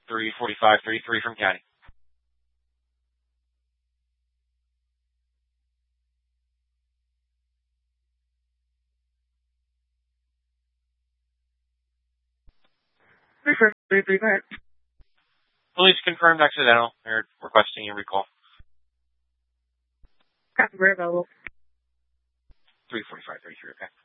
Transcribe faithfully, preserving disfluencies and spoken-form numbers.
three forty-five thirty-three from County. Confirm thirty-three, go ahead. Police confirmed accidental. They're requesting a recall. Copy, we're available. three forty-five thirty-three, okay.